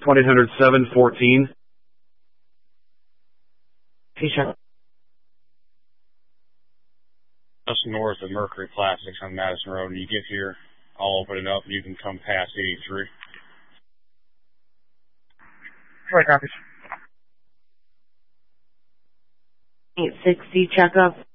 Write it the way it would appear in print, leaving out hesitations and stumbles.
1-800-714. Hey, Chuck. Just north of Mercury Plastics on Madison Road. When you get here, I'll open it up and you can come past 83. Right, copies. 860 checkup.